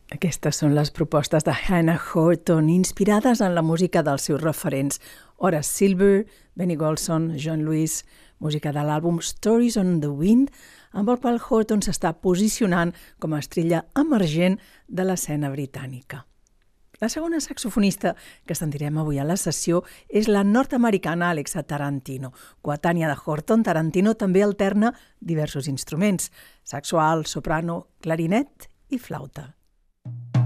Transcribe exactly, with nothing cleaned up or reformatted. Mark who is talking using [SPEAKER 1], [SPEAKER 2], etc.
[SPEAKER 1] Aquestes són les propostes de Hannah Horton, inspirades en la música dels seus referents Horace Silver, Benny Golson, John Lewis, música de l'àlbum Stories on the Wind, amb el qual Horton s'està posicionant com a estrella emergent de l'escena britànica. La segona saxofonista que sentirem avui a la sessió és la nord-americana Alexa Tarantino. Coetània de Horton, Tarantino també alterna diversos instruments: saxo alt, soprano, clarinet i flauta.